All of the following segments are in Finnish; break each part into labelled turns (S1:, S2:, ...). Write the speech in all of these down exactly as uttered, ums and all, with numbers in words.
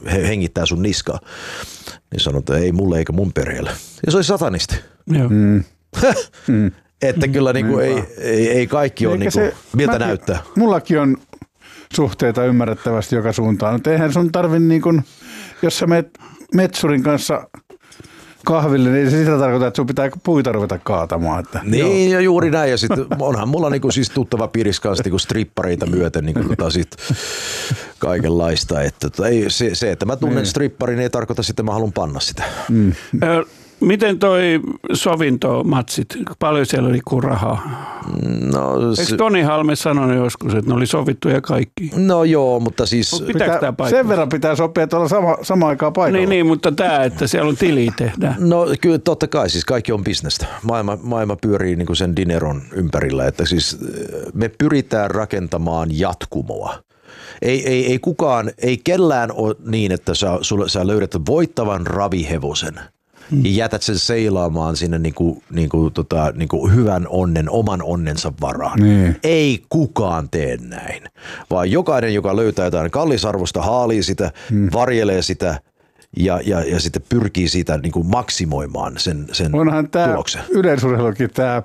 S1: hengittää sun niskaa. Niin sanoi, että ei mulle eikä mun perheelle. Ja se oli satanisti.
S2: Joo. Mm.
S1: mm. Että kyllä niin kuin ei, ei, ei kaikki ole niin kuin, miltä mäkin, näyttää.
S2: Mullakin on suhteita ymmärrettävästi joka suuntaan. Mutta eihän sun tarvi, niin kuin, jos sä meet metsurin kanssa kahville, niin se sitä tarkoittaa, että sun pitää puita ruveta kaatamaan. Että,
S1: niin, joo. Ja juuri näin. Ja sitten onhan mulla niinku siis tuttava piirissä kanssa niinku strippareita myöten niinku tota sit kaikenlaista. Että tota, ei, se, se, että mä tunnen niin. stripparin, ei tarkoita sitten, että mä haluan panna sitä.
S2: Mm.
S3: Miten toi sovintomatsit, paljon siellä oli rahaa?
S1: No,
S3: Eikö Toni Halme sanonut joskus, että ne oli sovittuja kaikki?
S1: No joo, mutta siis...
S2: Pitää, sen verran pitää sopia, että olla sama, sama aikaa paikalla.
S3: Niin, niin, mutta tämä, että siellä on tili tehdään.
S1: No kyllä totta kai, siis kaikki on bisnestä. Maailma, maailma pyörii niin kuin sen dineron ympärillä, että siis me pyritään rakentamaan jatkumoa. Ei, ei, ei kukaan, ei kellään ole niin, että sä, sulle, sä löydät voittavan ravihevosen. Hmm. Ja jätät sen seilaamaan sinne niinku, niinku, tota, niinku hyvän onnen, oman onnensa varaan.
S2: Niin.
S1: Ei kukaan tee näin, vaan jokainen, joka löytää jotain kallisarvosta, haalii sitä, hmm. varjelee sitä ja, ja, ja sitten pyrkii siitä niinku maksimoimaan sen, sen
S2: onhan tää
S1: tuloksen.
S2: Yleisurheilukin tämä,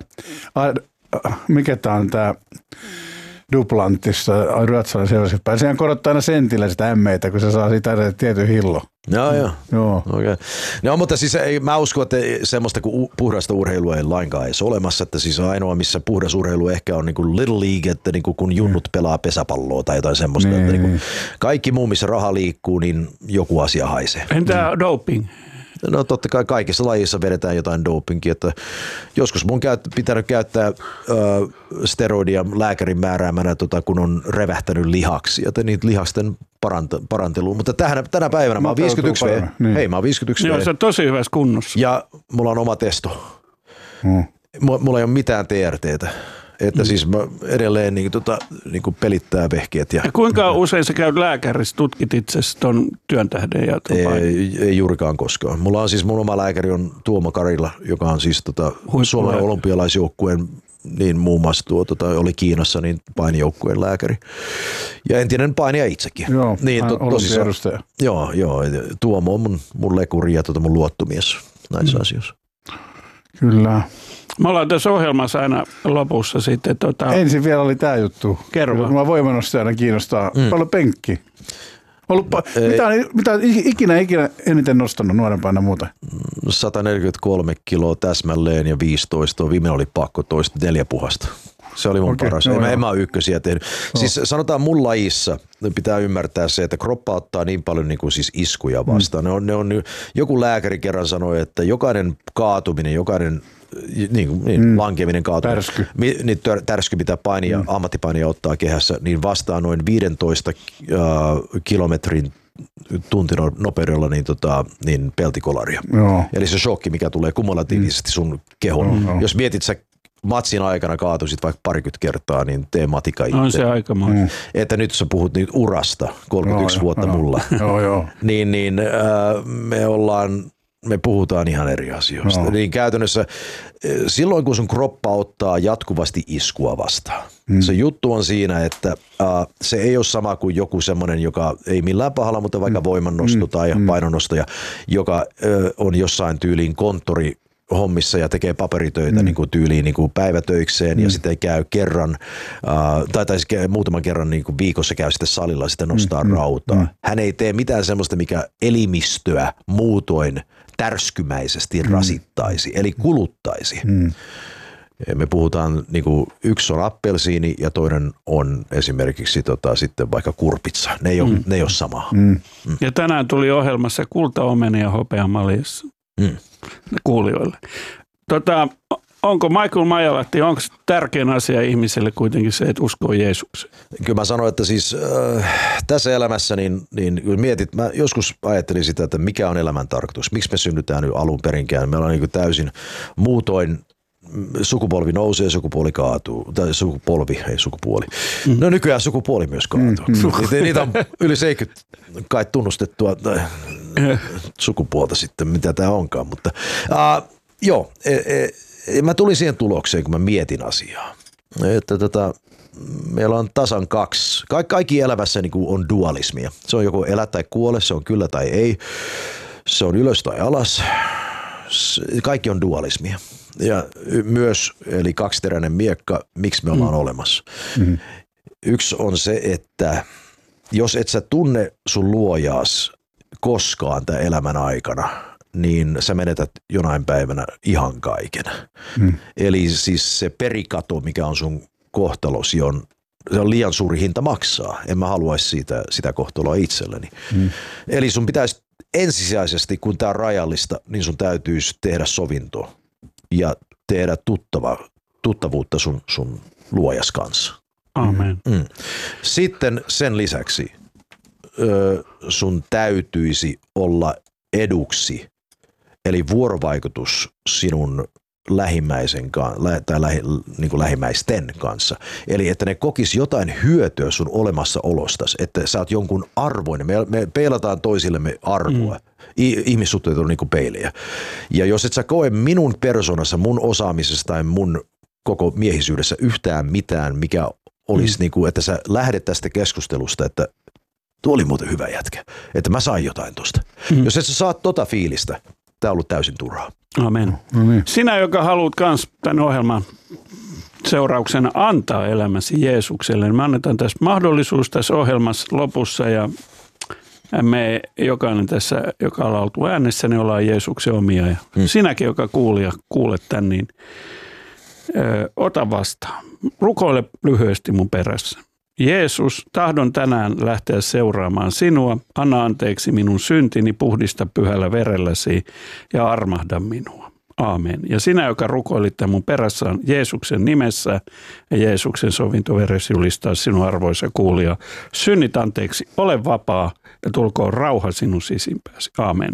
S2: mikä tämä on tämä Duplantissa, ruotsalainen sellaiset päin. Sehän korottaa aina sentillä sitä ämmeitä, kun se saa siitä tietyn hillo.
S1: Joo, joo.
S2: Joo.
S1: Okay. No, mutta siis ei, mä uskon, että semmoista kuin puhdasta urheilua ei lainkaan edes olemassa, että siis ainoa, missä puhdas urheilu ehkä on niin kuin Little League, että niin kuin kun junnut pelaa pesäpalloa tai jotain semmoista, niin. Että niin kuin kaikki muu, missä raha liikkuu, niin joku asia haisee.
S3: Entä mm. doping?
S1: No totta kai kaikissa lajissa vedetään jotain dopingia, että joskus mun on pitänyt käyttää ö, steroidia lääkärin määräämänä, tota, kun on revähtänyt lihaksi, joten niitä lihasten parant- paranteluun. Mutta tähän, tänä päivänä mä oon viisikymmentäyksi vuotta. Niin. Hei, mä oon viisikymmentäyksi
S3: Joo, se on tosi hyvässä kunnossa.
S1: Ja mulla on oma testo.
S2: Mm.
S1: Mulla ei ole mitään T R T:tä. Että mm. siis mä edelleen niin, tota, niin kuin pelittää vehkeet. Ja,
S3: ja kuinka usein sä käyt lääkärissä, tutkit itsesi ton työn tähden? Ja
S1: ei, ei juurikaan koskaan. Mulla on siis mun oma lääkäri on Tuomo Karila, joka on siis tota, Suomen olympialaisjoukkueen, niin muun muassa tuo, tota, oli Kiinassa niin painijoukkueen lääkäri. Ja entinen painija itsekin.
S2: Joo,
S1: niin, to,
S2: olisi edustaja.
S1: Joo, joo, Tuomo on mun, mun lekuri ja tota, mun luottomies näissä mm. asioissa.
S2: Kyllä.
S3: Me ollaan tässä ohjelmassa aina lopussa sitten. Tota...
S2: Ensin vielä oli tämä juttu.
S3: Kerro vaan.
S2: Mua voimanostajana kiinnostaa. Mm. Paljon penkki. Ollut pa- mitä, mitä ikinä, ikinä eniten nostanut nuorempana muuta?
S1: sata neljäkymmentäkolme kiloa täsmälleen ja viisitoista. Viimeinen oli pakko toista neljä puhasta. Se oli mun okay, paras. No, en, en mä ole ykkösiä tehnyt. No. Siis sanotaan mun lajissa pitää ymmärtää se, että kroppa ottaa niin paljon niin kuin siis iskuja vastaan. Mm. Ne on, ne on, joku lääkäri kerran sanoi, että jokainen kaatuminen, jokainen niin, niin, mm. lankeminen, kaatuminen,
S2: tärsky.
S1: Niin, tärsky mitä painia, mm. ammattipainija ottaa kehässä, niin vastaa noin viisitoista uh, kilometrin tuntinopeudella niin, tota, niin peltikolaria.
S2: Joo.
S1: Eli se shokki, mikä tulee kumulatiivisesti sun kehon. Mm. Jos mietit sä matsin aikana kaatuisit vaikka parikymmentä kertaa, niin tee matika itse.
S3: On se aika monta. Mm.
S1: Että nyt sä puhut nyt urasta, kolmekymmentäyksi joo, vuotta joo, mulla,
S2: joo, joo.
S1: niin, niin äh, me ollaan, me puhutaan ihan eri asioista. Joo. Niin käytännössä silloin, kun sun kroppa ottaa jatkuvasti iskua vastaan, mm. se juttu on siinä, että äh, se ei ole sama kuin joku semmoinen, joka ei millään pahalla, mutta vaikka mm. voimannosto tai mm. painonnostoja, joka äh, on jossain tyyliin konttori hommissa ja tekee paperitöitä mm. niin kuin tyyliin niin kuin päivätöikseen mm. ja sitten käy kerran uh, tai, tai muutaman kerran niin kuin viikossa käy sitten salilla ja sitten nostaa mm. rautaa. Mm. Hän ei tee mitään semmoista, mikä elimistöä muutoin tärskymäisesti mm. rasittaisi, eli kuluttaisi. Mm. Me puhutaan, niin kuin yksi on appelsiini ja toinen on esimerkiksi tota, sitten vaikka kurpitsa. Ne ei, mm. ole, ne ei ole samaa.
S2: Mm.
S3: Mm. Ja tänään tuli ohjelmassa kultaomeni ja hopeamaljassa. Mm. Kuulijoille. Tota, onko Michael Majalahti, onko tärkein asia ihmiselle kuitenkin se, että uskoo Jeesukseen?
S1: Kyllä mä sanoin, että siis äh, tässä elämässä niin, niin mietit, mä joskus ajattelin sitä, että mikä on elämän tarkoitus, miksi me synnytään nyt alun perinkään. Meillä on niin kuin täysin muutoin sukupolvi nousee, sukupuoli kaatuu. Tai sukupolvi, ei sukupuoli. Mm. No nykyään sukupuoli myös kaatuu. Mm. Niitä, niitä on yli seitsemänkymmentä kai tunnustettua sukupuolta sitten, mitä tämä onkaan. Mutta uh, joo, e, e, mä tulin siihen tulokseen, kun mä mietin asiaa. Että tota, meillä on tasan kaksi. Ka- kaikki elämässä niin kuin on dualismia. Se on joko elä tai kuole, se on kyllä tai ei. Se on ylös tai alas. Kaikki on dualismia. Ja myös, eli kaksiteräinen miekka, miksi me ollaan mm. olemassa. Mm. Yksi on se, että jos et sä tunne sun luojaas koskaan tämän elämän aikana, niin sä menetät jonain päivänä ihan kaiken. Mm. Eli siis se perikato, mikä on sun kohtalosi, on, se on liian suuri hinta maksaa. En mä haluaisi siitä, sitä kohtaloa itselleni. Mm. Eli sun pitäisi ensisijaisesti, kun tää on rajallista, niin sun täytyisi tehdä sovinto ja tehdä tuttava, tuttavuutta sun, sun luojas kanssa.
S3: Amen.
S1: Mm. Sitten sen lisäksi ö, sun täytyisi olla eduksi, eli vuorovaikutus sinun lähimmäisen kanssa, tai lähi, niin kuin lähimmäisten kanssa. Eli että ne kokis jotain hyötyä sun olemassaolostasi, että sä oot jonkun arvoinen. Me, me peilataan toisillemme arvoa. Mm. Ihmissuhteet on niin kuin peilejä. Ja jos et sä koe minun persoonassa, mun osaamisessa tai mun koko miehisyydessä yhtään mitään, mikä olisi mm. niin kuin, että sä lähdet tästä keskustelusta, että tuo oli muuten hyvä jätkä, että mä sain jotain tosta. Mm. Jos et sä saat tota fiilistä, tää on ollut täysin turhaa.
S3: Amen. No niin. Sinä, joka haluat kans tämän ohjelman seurauksena antaa elämäsi Jeesukselle, niin me annetaan tässä mahdollisuus tässä ohjelmassa lopussa ja me jokainen tässä, joka on oltu äänessä, niin ollaan Jeesuksen omia. Ja mm. sinäkin, joka kuulija, kuulet tämän, niin ö, ota vastaan. Rukoile lyhyesti mun perässä. Jeesus, tahdon tänään lähteä seuraamaan sinua. Anna anteeksi minun syntini, puhdista pyhällä verelläsi ja armahda minua. Aamen. Ja sinä, joka rukoilit tämän mun perässä, on Jeesuksen nimessä ja Jeesuksen sovintoveressä julistaa sinun arvoisa kuulija. Synnit anteeksi, ole vapaa ja tulkoon rauha sinun sisimpääsi. Aamen.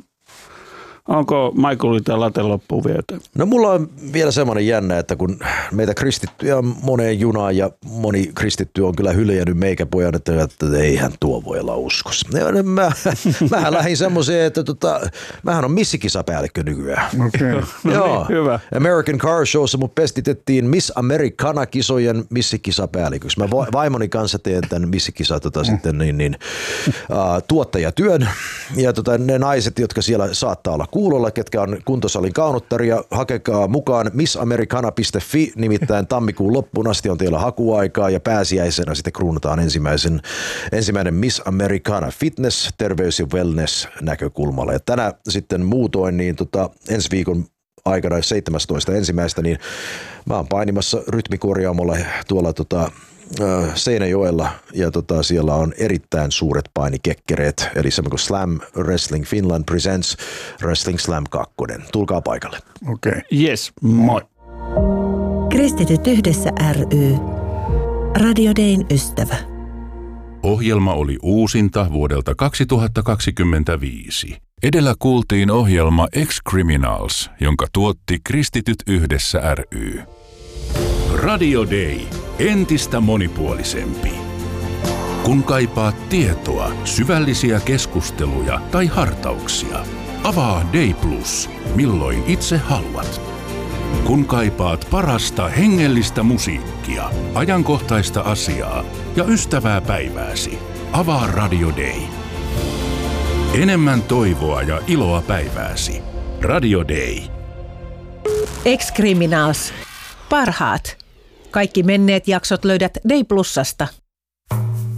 S3: Onko Michaelilla late loppuun vielä?
S1: No mulla on vielä semmoinen jännä, että kun meitä kristittyjä on moneen junaan ja moni kristitty on kyllä hyljännyt meikäpojan, että, että eihän tuo voi olla uskossa. Mä, mähän lähdin semmoiseen, että tota, mähän on missikisapäällikkö nykyään.
S2: Okay.
S3: No
S1: Joo.
S3: niin, hyvä.
S1: American Car Showssa mut pestitettiin Miss Americana-kisojen missikisapäälliköksi. Mä vaimoni kanssa teen tämän missikisa tota, sitten, niin, niin, uh, tuottajatyön ja tota, ne naiset, jotka siellä saattaa olla kuulolla, ketkä on kuntosalin kaunottaria, hakekaa mukaan missamericana piste fi, nimittäin tammikuun loppuun asti on teillä hakuaikaa ja pääsiäisenä sitten kruunataan ensimmäisen, ensimmäinen Miss Americana Fitness, terveys ja wellness näkökulmalla. Ja tänä sitten muutoin niin tota, ensi viikon aikana seitsemästoista ensimmäistä, niin mä oon painimassa rytmikorjaamolla tuolla tota, Seinäjoella ja tota, siellä on erittäin suuret painikekkereet, eli semmoinen kuin Slam Wrestling Finland Presents Wrestling Slam kaksi. Tulkaa paikalle.
S2: Okei. Okay.
S3: Yes, moi.
S4: Kristityt yhdessä ry. Radio Dayn ystävä.
S5: Ohjelma oli uusinta vuodelta kaksituhattakaksikymmentäviisi. Edellä kuultiin ohjelma Ex-Criminals, jonka tuotti Kristityt yhdessä ry. Radio Day. Entistä monipuolisempi. Kun kaipaat tietoa, syvällisiä keskusteluja tai hartauksia, avaa Day Plus, milloin itse haluat. Kun kaipaat parasta hengellistä musiikkia, ajankohtaista asiaa ja ystävää päivääsi, avaa Radio Day. Enemmän toivoa ja iloa päivääsi. Radio Day.
S4: Ex-Criminals. Parhaat. Kaikki menneet jaksot löydät Day Plusasta.